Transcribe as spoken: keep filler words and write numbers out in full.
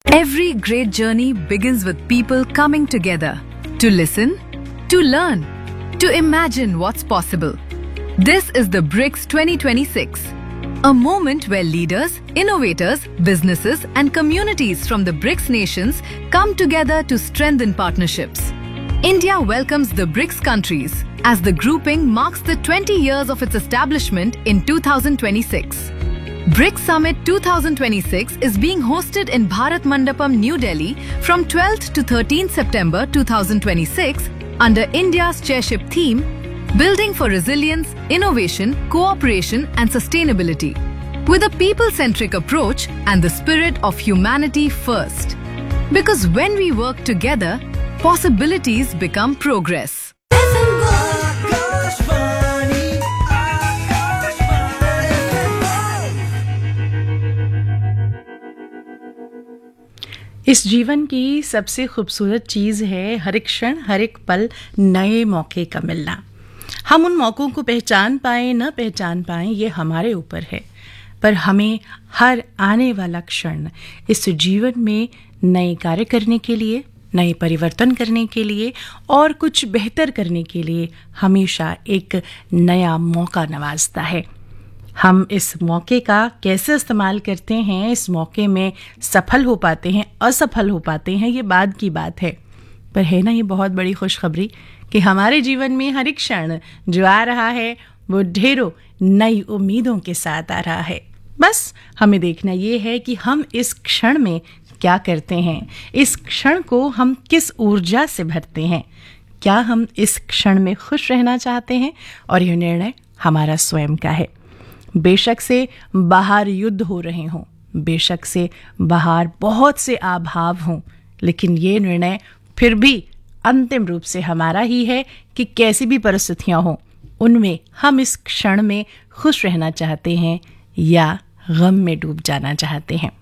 Every great journey begins with people coming together to listen, to learn, to imagine what's possible. This is the BRICS twenty twenty-six, a moment where leaders, innovators, businesses and communities from the BRICS nations come together to strengthen partnerships. India welcomes the BRICS countries as the grouping marks the twenty years of its establishment in two thousand twenty-six. BRICS Summit twenty twenty-six is being hosted in Bharat Mandapam, New Delhi from twelfth to thirteenth September two thousand twenty-six under India's chairship theme, Building for Resilience, Innovation, Cooperation and Sustainability, with a people-centric approach and the spirit of humanity first. Because when we work together, possibilities become progress. इस जीवन की सबसे खूबसूरत चीज़ है हर एक क्षण, हर एक पल नए मौके का मिलना। हम उन मौक़ों को पहचान पाएं न पहचान पाएं ये हमारे ऊपर है, पर हमें हर आने वाला क्षण इस जीवन में नए कार्य करने के लिए, नए परिवर्तन करने के लिए और कुछ बेहतर करने के लिए हमेशा एक नया मौका नवाजता है। हम इस मौके का कैसे इस्तेमाल करते हैं, इस मौके में सफल हो पाते हैं, असफल हो पाते हैं, ये बाद की बात है। पर है ना ये बहुत बड़ी खुशखबरी कि हमारे जीवन में हर एक क्षण जो आ रहा है वो ढेरों नई उम्मीदों के साथ आ रहा है। बस हमें देखना ये है कि हम इस क्षण में क्या करते हैं, इस क्षण को हम किस ऊर्जा से भरते हैं। क्या हम इस क्षण में खुश रहना चाहते हैं, और यह निर्णय हमारा स्वयं का है। बेशक से बाहर युद्ध हो रहे हों, बेशक से बाहर बहुत से आभाव हों, लेकिन ये निर्णय फिर भी अंतिम रूप से हमारा ही है कि कैसी भी परिस्थितियां हों, उनमें हम इस क्षण में खुश रहना चाहते हैं या गम में डूब जाना चाहते हैं।